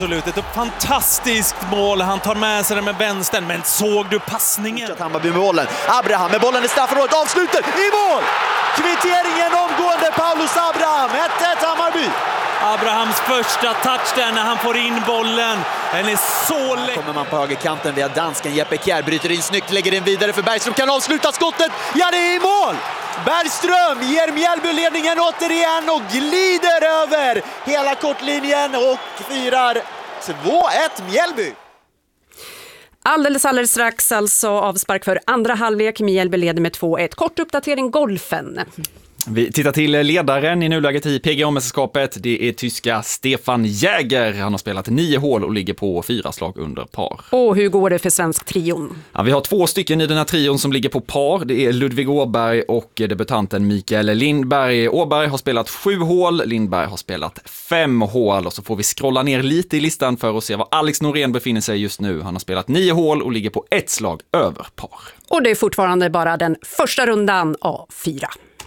Absolut, ett fantastiskt mål. Han tar med sig den med vänstern, men såg du passningen? Hammarby med bollen. Abraham med bollen i straffområdet, avslutar i mål! Kvitteringen omgående, Paulus Abraham, 1-1 Hammarby. Abrahams första touch där när han får in bollen. Den är så lätt. Kommer man på högerkanten via dansken Jeppe Kjær, bryter in snyggt, lägger in vidare för Bergström, kan avsluta skottet. Ja, det är i mål! Bergström ger Mjällby ledningen återigen och glider över hela kortlinjen och firar 2-1 Mjällby. Alldeles strax alltså avspark för andra halvlek. Mjällby leder med 2-1. Kort uppdatering golfen. Vi tittar till ledaren i nuläget i PGA-mästerskapet. Det är tyska Stefan Jäger. Han har spelat 9 hål och ligger på 4 slag under par. Och hur går det för svensk trion? Ja, vi har 2 stycken i den här trion som ligger på par. Det är Ludvig Åberg och debutanten Mikael Lindberg. Åberg har spelat 7 hål, Lindberg har spelat 5 hål. Och så får vi scrolla ner lite i listan för att se var Alex Norén befinner sig just nu. Han har spelat 9 hål och ligger på 1 slag över par. Och det är fortfarande bara den första rundan av 4.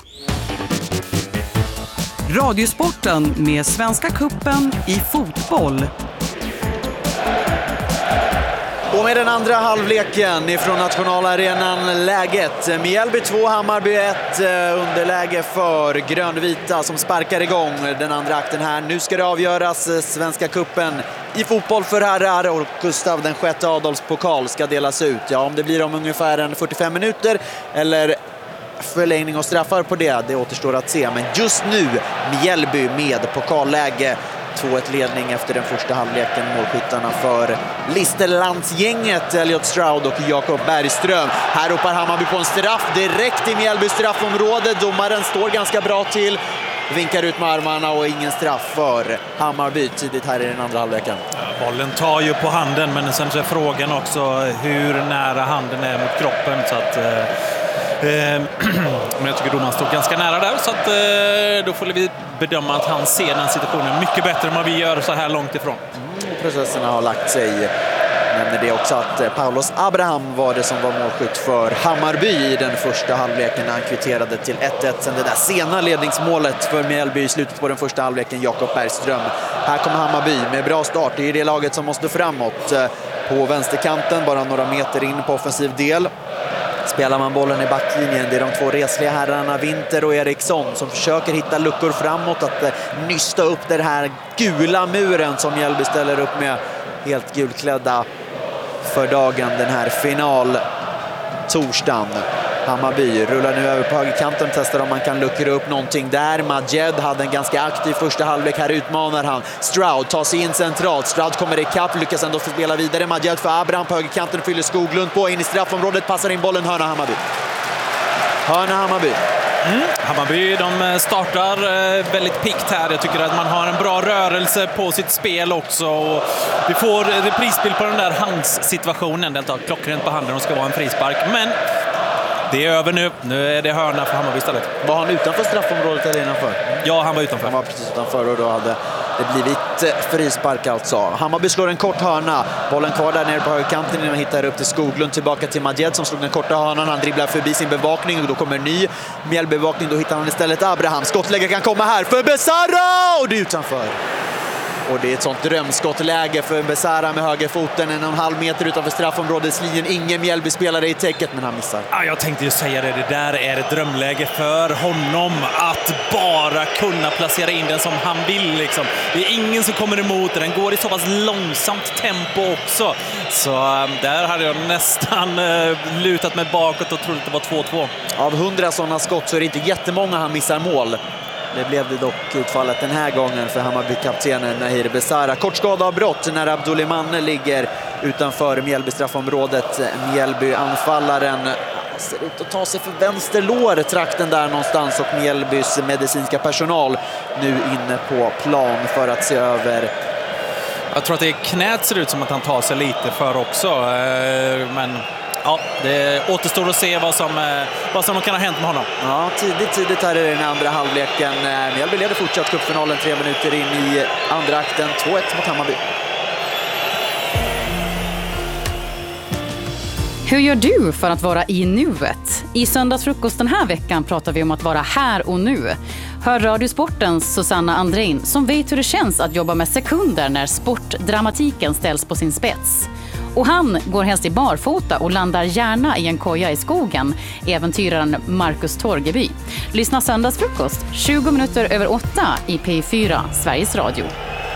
Radiosporten med Svenska Cupen i fotboll. Och med den andra halvleken ifrån nationalarenan läget. Mjällby 2, Hammarby 1, underläge för grönvita som sparkar igång den andra akten här. Nu ska det avgöras Svenska Cupen i fotboll för herrar och Gustav den sjätte Adolfs pokal ska delas ut. Ja, om det blir om ungefär 45 minuter eller förlängning och straffar på det återstår att se. Men just nu Mjällby med pokalläge, 2-1 ledning efter den första halvleken. Målskyttarna för Listerlandsgänget, Elliot Stroud och Jakob Bergström. Här ropar Hammarby på en straff direkt i Mjällby straffområde. Domaren står ganska bra till, vinkar ut med armarna och ingen straff för Hammarby tidigt här i den andra halvleken. Ja, bollen tar ju på handen, men sen så är frågan också hur nära handen är mot kroppen, så att men jag tycker domaren står ganska nära där, så att då får vi bedöma att han ser den situationen mycket bättre än vad vi gör så här långt ifrån. Processerna har lagt sig. Nämner det också att Paulus Abraham var det som var målskytt för Hammarby i den första halvleken när han kvitterade till 1-1. Sen det där sena ledningsmålet för Mjällby i slutet på den första halvleken, Jakob Bergström. Här kommer Hammarby med bra start. Det är det laget som måste framåt på vänsterkanten, bara några meter in på offensiv del. Spelar man bollen i backlinjen, det är de 2 resliga herrarna Winter och Eriksson som försöker hitta luckor framåt, att nysta upp den här gula muren som Mjällby ställer upp med, helt gulklädda för dagen den här final torsdagen. Hammarby rullar nu över på högerkanten, testar om man kan luckra upp någonting där. Majed hade en ganska aktiv första halvlek, här utmanar han. Stroud tar sig in centralt, Stroud kommer i kapp, lyckas ändå få spela vidare. Majed för Abraham på högerkanten, fyller Skoglund på in i straffområdet, passar in bollen, hörna Hammarby. Hörna Hammarby. Hammarby, de startar väldigt pikt här. Jag tycker att man har en bra rörelse på sitt spel också. Och vi får reprisbild på den där handssituationen. Den tar klockrent på handen och ska vara en frispark. Men det är över nu. Nu är det hörna för Hammarby istället. Var han utanför straffområdet eller innanför? Ja, han var utanför. Han var precis utanför och då hade det blivit frispark alltså. Hammarby slår en kort hörna. Bollen kvar där nere på högerkanten innan man hittar upp till Skoglund. Tillbaka till Majed som slog den korta hörnan. Han dribblar förbi sin bevakning och då kommer en ny Mjällbevakning. Då hittar han istället Abraham. Skottläge kan komma här för Besara! Och det är utanför. Och det är ett sånt drömskottläge för Besara med högerfoten 1,5 meter utanför straffområdeslinjen. Ingen Mjällby-spelare i täcket, men han missar. Ja, jag tänkte ju säga det. Det där är ett drömläge för honom att bara kunna placera in den som han vill. Liksom. Det är ingen som kommer emot. Den går i så pass långsamt tempo också. Så där hade jag nästan lutat mig bakåt och trodde att det var 2-2. Av 100 sådana skott så är det inte jättemånga han missar mål. Det blev det dock utfallet den här gången för Hammarby-kaptenen Nahir Besara. Kort skada av brott när Abdoulimane ligger utanför Mjällby-straffområdet. Mjällby-anfallaren ser ut att ta sig för vänster lår, trakten där någonstans, och Mjällbys medicinska personal nu inne på plan för att se över. Jag tror att det är knät, ser ut som att han tar sig lite för också, men ja, det återstår att se vad som kan ha hänt med honom. Ja, tidigt här i den andra halvleken. Mjällby leder fortsatt cupfinalen 3 minuter in i andra akten. 2-1 mot Hammarby. Hur gör du för att vara i nuet? I söndagsfrukost den här veckan pratar vi om att vara här och nu. Hör Radiosportens Susanna Andrein som vet hur det känns att jobba med sekunder när sportdramatiken ställs på sin spets. Och han går helst i barfota och landar gärna i en koja i skogen, äventyraren Marcus Torgeby. Lyssna söndagsfrukost 20 minuter över 8 i P4 Sveriges Radio.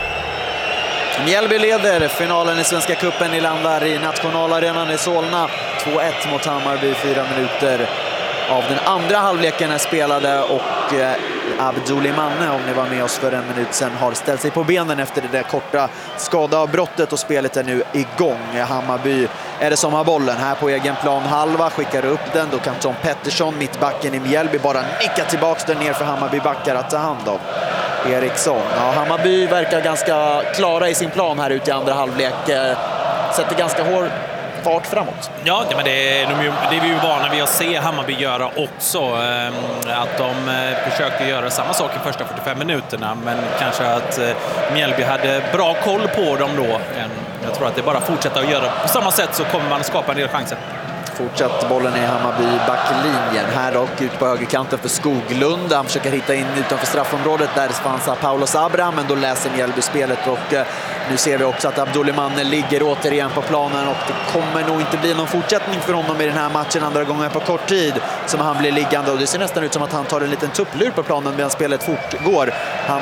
Mjällby leder finalen i Svenska cupen i landar i nationalarenan i Solna. 2-1 mot Hammarby, 4 minuter av den andra halvleken är spelade och Abdulimanne, om ni var med oss för en minut sedan, har ställt sig på benen efter det där korta skadeavbrottet och spelet är nu igång. Hammarby är det som har bollen här på egen plan halva, skickar upp den, då kan Tom Pettersson, mittbacken i Mjällby, bara nicka tillbaks den ner för Hammarby backar att ta hand av. Eriksson. Ja, Hammarby verkar ganska klara i sin plan här ute i andra halvlek. Sätter ganska hård fart framåt. Ja, men det är vi ju vana vid att se Hammarby göra också. Att de försöker göra samma sak i första 45 minuterna, men kanske att Mjällby hade bra koll på dem då. Jag tror att det bara fortsätter att göra på samma sätt så kommer man skapa en del chanser. Fortsatt bollen i Hammarby backlinjen. Här och ut på högerkanten för Skoglund. Han försöker hitta in utanför straffområdet. Där fanns Paulos Abraham, men då läser Mjällby spelet. Och nu ser vi också att Abdulimanne ligger återigen på planen. Och det kommer nog inte bli någon fortsättning för honom i den här matchen. Andra gången på kort tid som han blir liggande. Och det ser nästan ut som att han tar en liten tupplur på planen medan spelet fortgår. Han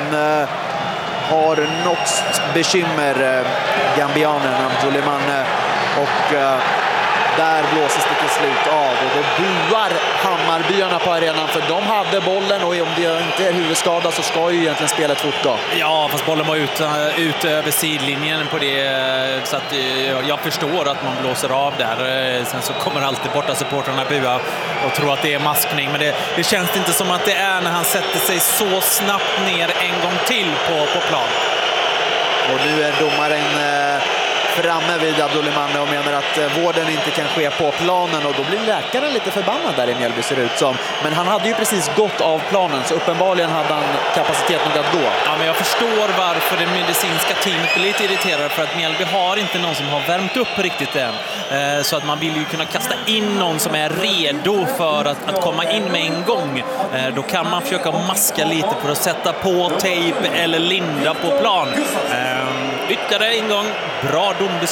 har något bekymmer, gambianen Abdulimanne. Och där blåses det till slut av och då buar Hammarbyarna på arenan för de hade bollen och om det inte är huvudskada så ska ju egentligen spelet fortgå. Ja, fast bollen var ut över sidlinjen på det så att jag förstår att man blåser av där. Sen så kommer alltid borta supportrarna bua och tror att det är maskning, men det känns inte som att det är när han sätter sig så snabbt ner en gång till på plan. Och nu är domaren framme vid Abdulimanne och menar att vården inte kan ske på planen och då blir läkaren lite förbannad där i Mjällby ser ut som. Men han hade ju precis gått av planen så uppenbarligen hade han kapacitet nog att gå. Ja, men jag förstår varför det medicinska teamet blir lite irriterade för att Mjällby har inte någon som har värmt upp riktigt än. Så att man vill ju kunna kasta in någon som är redo för att komma in med en gång. Då kan man försöka maska lite för att sätta på tejp eller linda på plan. Ytterligare en gång, bra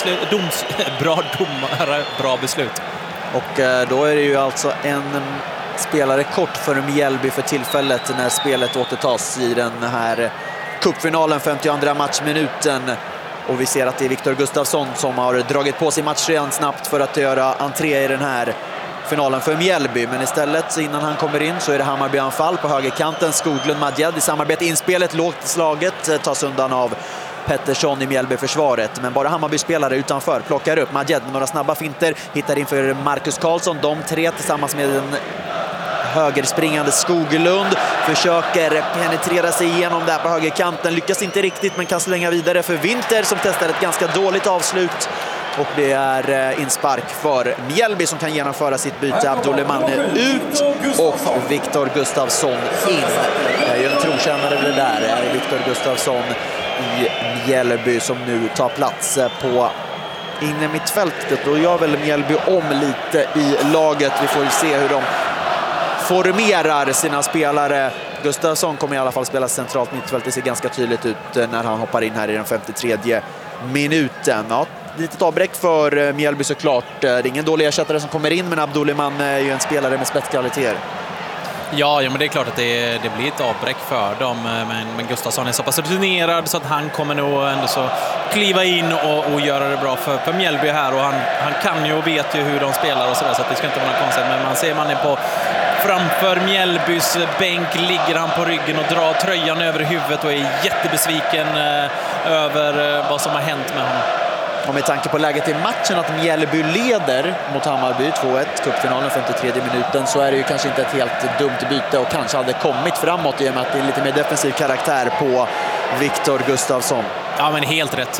domare, bra beslut. Och då är det ju alltså en spelare kort för Mjällby för tillfället när spelet återtas i den här cupfinalen, 52 matchminuten. Och vi ser att det är Viktor Gustafsson som har dragit på sig matchtröjan snabbt för att göra entré i den här finalen för Mjällby. Men istället innan han kommer in så är det Hammarby-anfall på högerkanten. Skoglund Madjed i samarbete, inspelet lågt slaget tas undan av Pettersson i Mjällby-försvaret, men bara Hammarby-spelare utanför plockar upp Madjed med några snabba finter, hittar inför Marcus Karlsson. De tre tillsammans med en högerspringande Skoglund försöker penetrera sig igenom där på högerkanten, lyckas inte riktigt men kan slänga vidare för Winter som testar ett ganska dåligt avslut. Och det är inspark för Mjällby som kan genomföra sitt byte. Abdulimanne ut och Viktor Gustafsson in. Det är ju en trotjänare det där. Viktor Gustafsson i Mjällby som nu tar plats på inne mittfältet. Och gör väl Mjällby om lite i laget. Vi får se hur de formerar sina spelare. Gustafsson kommer i alla fall spela centralt mittfält. Det ser ganska tydligt ut när han hoppar in här i den 53:e minuten. Ja, litet avbräck för Mjällby såklart. Det är ingen dålig ersättare som kommer in, men Abdulimanne är ju en spelare med spetskvaliteter. Ja, men det är klart att det blir ett avbräck för dem. Men Gustafsson är så pass rutinerad så att han kommer nog ändå så kliva in och göra det bra för Mjällby här. Och han kan ju och vet ju hur de spelar och sådär, så att det ska inte vara något konstigt. Men man ser man är på framför Mjällbys bänk, ligger han på ryggen och drar tröjan över huvudet och är jättebesviken över vad som har hänt med honom. Och med tanke på läget i matchen att Mjällby leder mot Hammarby 2-1, cupfinalen 53:e minuten, så är det ju kanske inte ett helt dumt byte och kanske hade kommit framåt i och med att det är lite mer defensiv karaktär på Viktor Gustafsson. Ja, men helt rätt.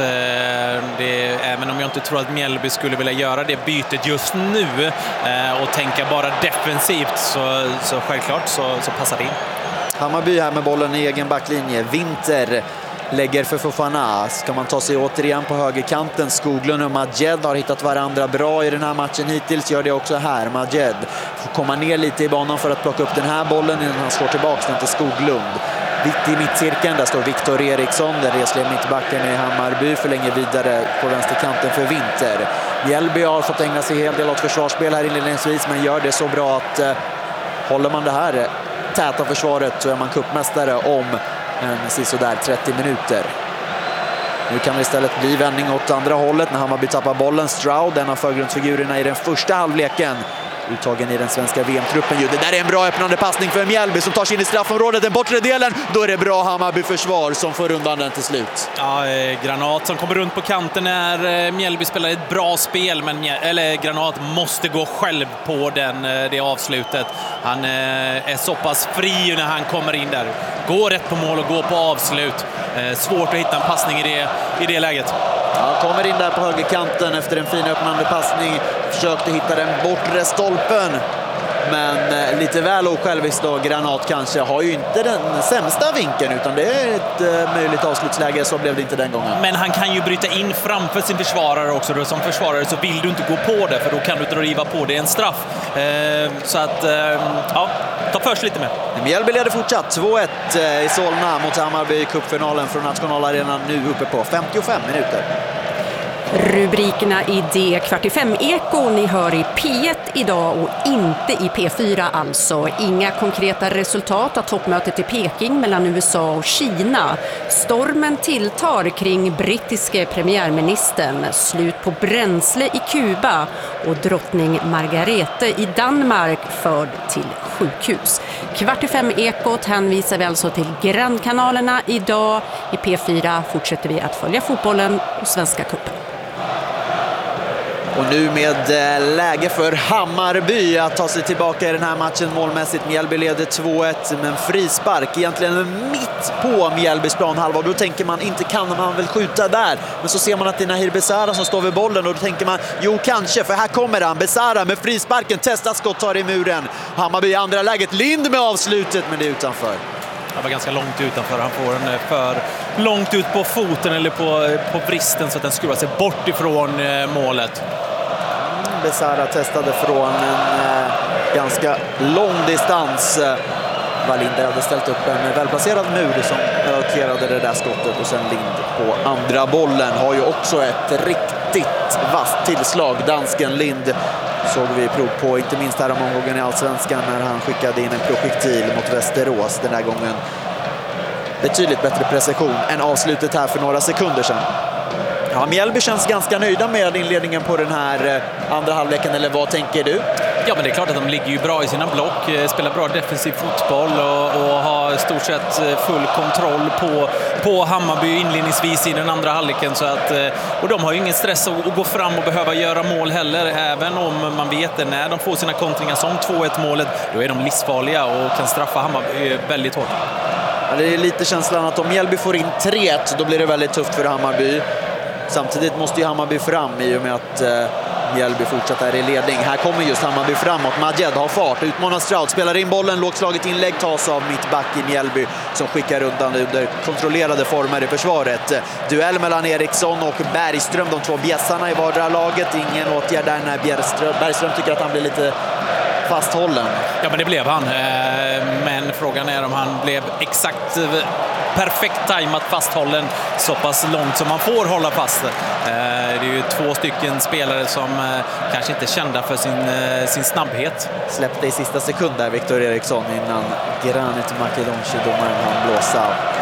Även om jag inte tror att Mjällby skulle vilja göra det bytet just nu och tänka bara defensivt så självklart så passar det in. Hammarby här med bollen i egen backlinje. Winter lägger för Fofana. Ska man ta sig återigen på högerkanten. Skoglund och Majed har hittat varandra bra i den här matchen hittills. Gör det också här. Majed får komma ner lite i banan för att plocka upp den här bollen innan han slår tillbaka den till Skoglund. Vitt i mittcirkeln, där står Viktor Eriksson. Den resliga mittbacken i Hammarby förlänger vidare på vänsterkanten för Winter. Mjällby har fått ägna sig hel del åt försvarsspel här inledningsvis, men gör det så bra att håller man det här täta försvaret så är man cupmästare om sådär 30 minuter. Nu kan det istället bli vändning åt andra hållet när Hammarby tappar bollen. Stroud, en av förgrundsfigurerna i den första halvleken, uttagen i den svenska VM-truppen. Det där är en bra öppnande passning för Mjällby som tar sig in i straffområdet, den bortre delen. Då är det bra Hammarby-försvar som får undan den till slut. Ja, Granat som kommer runt på kanten när Mjällby spelar ett bra spel, men Granat måste gå själv på det avslutet. Han är så pass fri när han kommer in där. Går rätt på mål och går på avslut. Svårt att hitta en passning i det läget. Ja, kommer in där på högerkanten efter en fin öppnande passning. Försökte hitta den bortre stolpen. Men lite väl osjälviskt då. Granat kanske har ju inte den sämsta vinkeln, utan det är ett möjligt avslutsläge, så blev det inte den gången. Men han kan ju bryta in framför sin försvarare också. Då, som försvarare så vill du inte gå på det, för då kan du driva på det en straff. Så att, ja, ta först lite med. Mjällby leder fortsatt 2-1 i Solna mot Hammarby i cupfinalen från Nationalarenan, nu uppe på 55 minuter. Rubrikerna i det 45-eko ni hör i P1 idag och inte i P4 alltså. Inga konkreta resultat av toppmötet i Peking mellan USA och Kina. Stormen tilltar kring brittiske premiärministern. Slut på bränsle i Kuba och drottning Margarete i Danmark förd till sjukhus. 45-ekot hänvisar vi alltså till grannkanalerna idag. I P4 fortsätter vi att följa fotbollen och Svenska cupen. Och nu med läge för Hammarby att ta sig tillbaka i den här matchen målmässigt. Mjällby leder 2-1, men frispark egentligen mitt på Mjällbys planhalva. Och då tänker man, inte kan man väl skjuta där. Men så ser man att det är Nahir Besara som står vid bollen, och då tänker man, jo kanske, för här kommer han. Besara med frisparken, testar skott, tar i muren. Hammarby i andra läget, Lind med avslutet, men det är utanför. Det var ganska långt utanför. Han får den för långt ut på foten eller på bristen så att den skruvar sig bort ifrån målet. Besara testade från en ganska lång distans. Wallinder hade ställt upp en välplacerad mur som blockerade det där skottet, och sen Lind på andra bollen har ju också ett riktigt vasst tillslag. Dansken Lind såg vi prov på, inte minst här om omgången i Allsvenskan när han skickade in en projektil mot Västerås. Den här gången betydligt bättre precision än avslutet här för några sekunder sedan. Ja, Mjällby känns ganska nöjda med inledningen på den här andra halvleken, eller vad tänker du? Ja, men det är klart att de ligger ju bra i sina block, spelar bra defensiv fotboll och har i stort sett full kontroll på Hammarby inledningsvis i den andra halvleken. Så att, och de har ju ingen stress att gå fram och behöva göra mål heller, även om man vet det, när de får sina kontringar som 2-1-målet, då är de livsfarliga och kan straffa Hammarby väldigt hårt. Ja, det är lite känslan att om Mjällby får in 3-1, då blir det väldigt tufft för Hammarby. Samtidigt måste ju Hammarby fram i och med att Mjällby fortsätter i ledning. Här kommer just Hammarby framåt. Majed har fart, utmanar Stroud, spelar in bollen, lågt slaget inlägg tas av mittback i Mjällby som skickar undan under kontrollerade former i försvaret. Duell mellan Eriksson och Bergström, de två bjässarna i vardera laget. Ingen åtgärd där när Bergström tycker att han blir lite fasthållen. Ja, men det blev han. Men frågan är om han blev exakt perfekt tajmat fasthållen så pass långt som man får hålla fast. Det är ju två stycken spelare som kanske inte är kända för sin snabbhet. Släppte i sista sekund där Viktor Eriksson innan Granit Makedonci, domaren, han blåsa.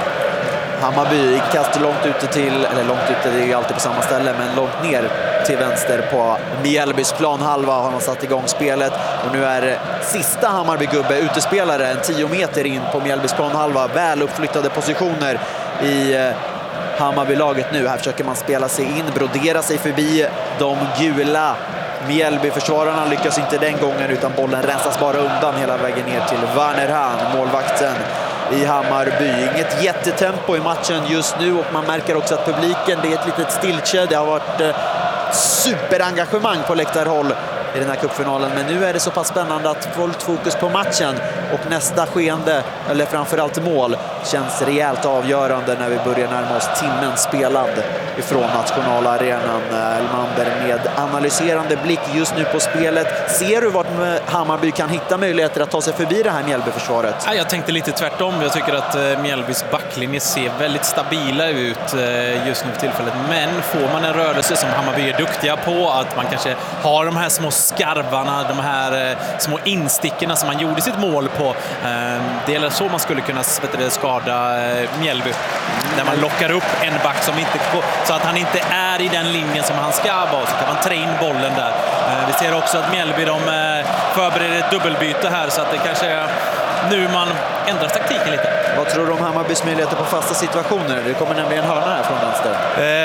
Hammarby kast långt ute till, eller långt ute, det är ju alltid på samma ställe, men långt ner till vänster på Mjällbys planhalva har han satt igång spelet. Och nu är sista Hammarby-gubbe utespelare en 10 meter in på Mjällbys planhalva. Väl uppflyttade positioner i Hammarby-laget nu. Här försöker man spela sig in, brodera sig förbi de gula Mjällby-försvararna. Lyckas inte den gången, utan bollen rensas bara undan hela vägen ner till Werner Hahn, målvakten i Hammarby. Inget jättetempo i matchen just nu, och man märker också att publiken, det är ett litet stiltje. Det har varit superengagemang på läktarhåll i den här cupfinalen. Men nu är det så pass spännande att fullt fokus på matchen och nästa skeende, eller framförallt mål, känns rejält avgörande när vi börjar närma oss timmen spelad ifrån nationalarenan. Elmander med analyserande blick just nu på spelet. Ser du vart Hammarby kan hitta möjligheter att ta sig förbi det här Mjällbyförsvaret? Jag tänkte lite tvärtom. Jag tycker att Mjällbys backlinje ser väldigt stabila ut just nu för tillfället. Men får man en rörelse som Hammarby är duktiga på, att man kanske har de här små skarvarna, de här små instickorna som man gjorde sitt mål på. Det är så man skulle kunna skada Mjällby. Där man lockar upp en back som inte, så att han inte är i den linjen som han ska vara, så kan man trä in bollen där. Vi ser också att Mjällby förbereder ett dubbelbyte här, så att det kanske är nu man ändrar taktiken lite. Vad tror du om Hammarbys möjligheter på fasta situationer? Det kommer nämligen en hörna här från vänster.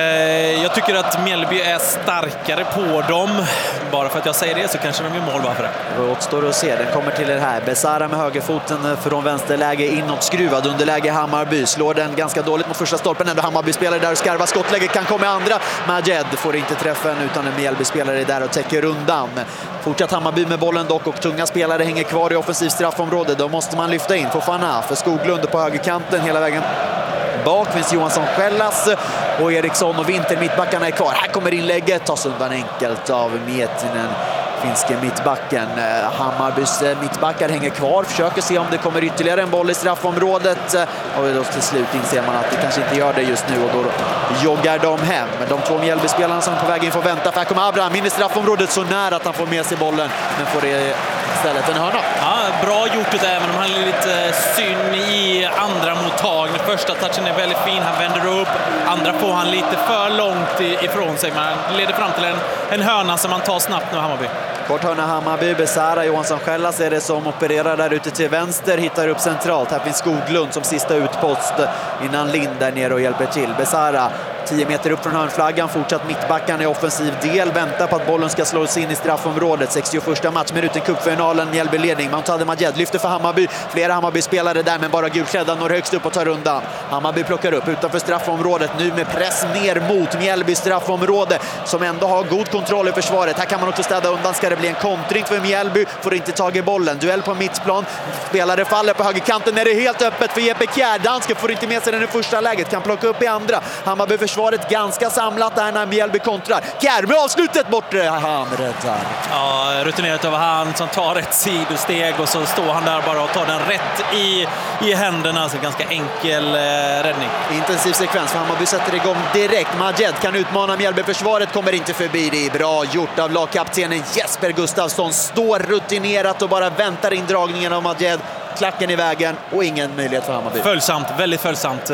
Jag tycker att Mjällby är starkare på dem. Bara för att jag säger det så kanske de gör mål bara för det. Det återstår att se. Den kommer till det här. Besara med högerfoten från vänsterläge inåt skruvad. Underläge Hammarby. Slår den ganska dåligt mot första stolpen. Ändå Hammarby-spelare där och skarva skottläge kan komma i andra. Majed får inte träffen utan en Mjällby-spelare där och täcker undan. Fortsatt Hammarby med bollen dock och tunga spelare hänger kvar i offensiv straffområde. Då måste man lyfta in Fofana för Skoglund på högerkanten hela vägen bak. Finns Johansson Skällas och Eriksson och Winter, mittbackarna är kvar. Här kommer inlägget, tas undan enkelt av Mietinen, finske mittbacken. Hammarbys mittbackar hänger kvar, försöker se om det kommer ytterligare en boll i straffområdet. Och då till slut inser man att det kanske inte gör det just nu och då joggar de hem. De två Mjällby-spelarna som är på väg in får vänta, för här kommer Abraham in i straffområdet så nära att han får med sig bollen, men får det istället en hörna. Ja, bra gjort det, även om han är lite synd i andra mottagning. Första touchen är väldigt fin, han vänder upp. Andra får han lite för långt ifrån sig, men han leder fram till en hörna som man tar snabbt nu, Hammarby. Kort hörna Hammarby, Besara, Johansson Skällas är det som opererar där ute till vänster, hittar upp centralt. Här finns Skoglund som sista utpost innan Lind där nere och hjälper till. Besara 10 meter upp från hörnflaggan, fortsatt mittbackarna i offensiv del, väntar på att bollen ska slås in i straffområdet. 61:a matchminuten, cupfinalen, Mjällby-ledning. Montade Majed lyfter för Hammarby, flera Hammarby-spelare där, men bara gulklädda når högst upp och tar undan. Hammarby plockar upp utanför straffområdet, nu med press ner mot Mjällby straffområde, som ändå har god kontroll i försvaret. Här kan man också städa undan, ska det bli en kontring för Mjällby, får inte tag i bollen. Duell på mittplan, spelare faller på högerkanten när det är helt öppet för Jeppe Kjær. Danske får inte med sig den i första läget, kan plocka upp i andra. Hammarby försvaret ganska samlat där när Mjällby kontrar. Kjær med avslutet bort, han räddar. Ja, rutinerat över han som tar ett sidosteg och så står han där bara och tar den rätt i händerna. Alltså ganska enkel räddning. Intensiv sekvens för Hammarby sätter igång direkt. Majed kan utmana Mjällby-försvaret, kommer inte förbi. Det är bra gjort av lagkaptenen Jesper Gustafsson. Står rutinerat och bara väntar in dragningen av Majed. Klacken i vägen och ingen möjlighet för Hammarby. Följsamt, väldigt följsamt.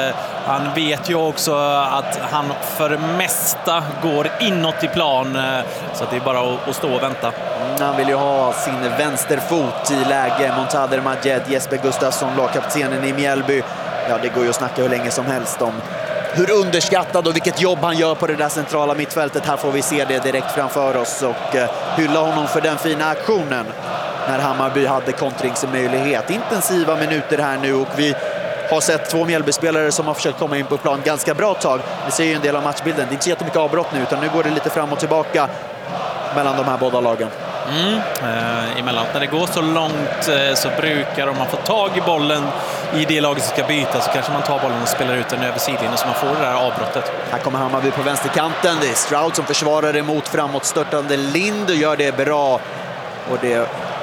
Han vet ju också att han för det mesta går inåt i plan, så det är bara att stå och vänta. Han vill ju ha sin vänsterfot i läge. Montader Majed, Jesper Gustafsson, lagkaptenen i Mjällby. Ja, det går ju att snacka hur länge som helst om hur underskattad och vilket jobb han gör på det där centrala mittfältet. Här får vi se det direkt framför oss och hylla honom för den fina aktionen när Hammarby hade kontringsmöjlighet. Intensiva minuter här nu och vi har sett två Mjällby-spelare som har försökt komma in på plan ganska bra tag. Vi ser ju en del av matchbilden. Det är inte så jättemycket avbrott nu, utan nu går det lite fram och tillbaka mellan de här båda lagen. Emellanåt när det går så långt så brukar, om man får tag i bollen i det laget som ska byta, så kanske man tar bollen och spelar ut den över sidlinjen så man får det där avbrottet. Här kommer Hammarby på vänsterkanten. Det är Stroud som försvarar emot framåtstörtande Lind och gör det bra. Och det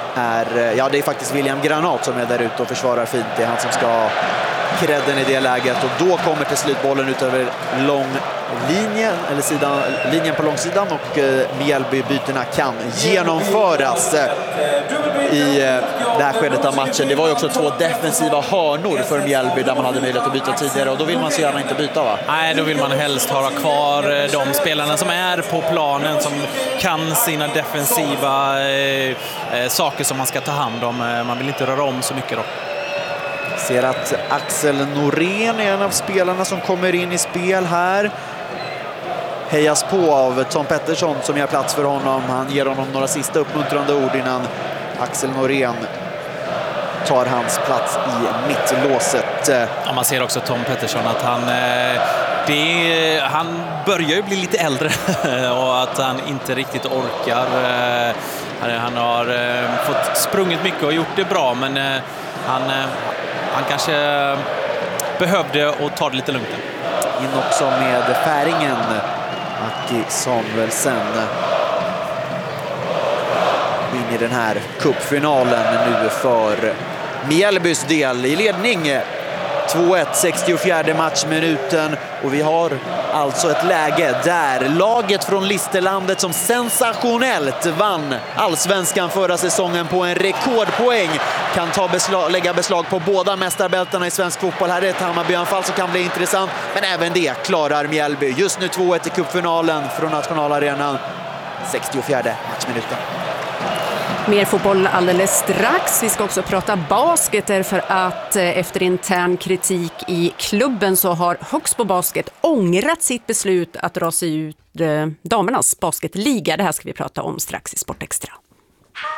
är faktiskt William Granat som är där ute och försvarar fint. Det är han som ska ha credden i det läget. Och då kommer till slut bollen ut över linjen på långsidan och Mjällby-bytena kan genomföras i det här skedet av matchen. Det var ju också två defensiva hörnor för Mjällby där man hade möjlighet att byta tidigare, och då vill man så gärna inte byta, va? Nej, då vill man helst ha kvar de spelarna som är på planen, som kan sina defensiva saker som man ska ta hand om. Man vill inte röra om så mycket då. Ser att Axel Norén är en av spelarna som kommer in i spel här. Hejas på av Tom Pettersson som ger plats för honom. Han ger honom några sista uppmuntrande ord innan Axel Norén tar hans plats i mittlåset. Ja, man ser också Tom Pettersson att han Han börjar ju bli lite äldre och att han inte riktigt orkar. Han har fått sprungit mycket och gjort det bra, men han kanske behövde att ta det lite lugnt. In också med färingen, Aki Samuelsen. In i den här cupfinalen nu för Mjällbys del i ledning. 2-1, 64 matchminuten, och vi har alltså ett läge där laget från Listerlandet som sensationellt vann allsvenskan förra säsongen på en rekordpoäng kan lägga beslag på båda mästarbältarna i svensk fotboll. Här är ett Hammarbyanfall som kan bli intressant, men även det klarar Mjällby. Just nu 2-1 i cupfinalen från nationalarenan, 64 matchminuten. Mer fotboll alldeles strax. Vi ska också prata basket, därför att efter intern kritik i klubben så har Högsbo Basket ångrat sitt beslut att dra sig ut damernas basketliga. Det här ska vi prata om strax i Sportextra.